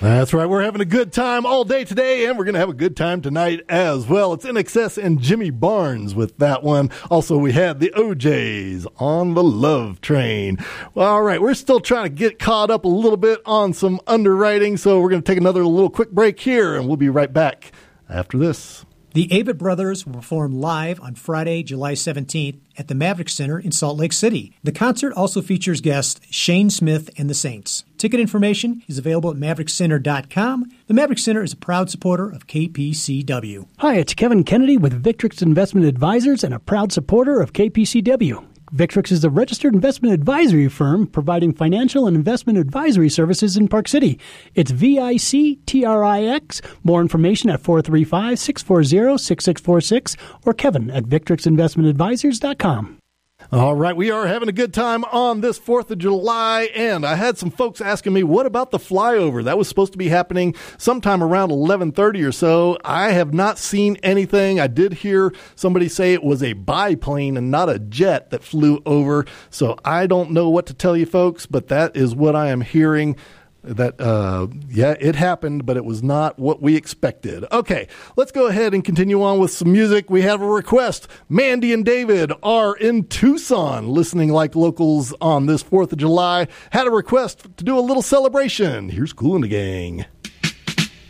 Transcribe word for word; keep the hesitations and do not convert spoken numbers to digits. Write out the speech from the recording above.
That's right. We're having a good time all day today, and we're going to have a good time tonight as well. It's I N X S and Jimmy Barnes with that one. Also, we had the O Js on the Love Train. Well, all right. We're still trying to get caught up a little bit on some underwriting, so we're going to take another little quick break here, and we'll be right back after this. The Avett Brothers will perform live on Friday, July seventeenth at the Maverick Center in Salt Lake City. The concert also features guests Shane Smith and the Saints. Ticket information is available at maverick center dot com. The Maverick Center is a proud supporter of K P C W. Hi, it's Kevin Kennedy with Victrix Investment Advisors and a proud supporter of K P C W. Victrix is a registered investment advisory firm providing financial and investment advisory services in Park City. It's V I C T R I X. More information at four three five, six four zero, six six four six or Kevin at victrix investment advisors dot com. All right, we are having a good time on this fourth of July, and I had some folks asking me, what about the flyover? That was supposed to be happening sometime around eleven thirty or so. I have not seen anything. I did hear somebody say it was a biplane and not a jet that flew over, so I don't know what to tell you folks, but that is what I am hearing. That, uh, yeah, it happened, but it was not what we expected. Okay, let's go ahead and continue on with some music. We have a request. Mandy and David are in Tucson, listening like locals on this fourth of July. Had a request to do a little celebration. Here's Kool and the Gang.